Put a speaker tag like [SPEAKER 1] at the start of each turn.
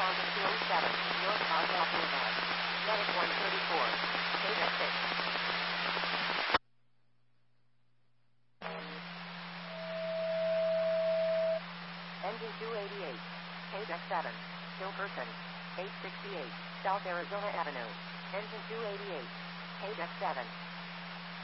[SPEAKER 1] 1207, North Oswald Boulevard. Medic 134, KDEC 6. Engine 288, KDEC 7, Hillperson, 868, South Arizona Avenue. Engine 288, KDEC 7.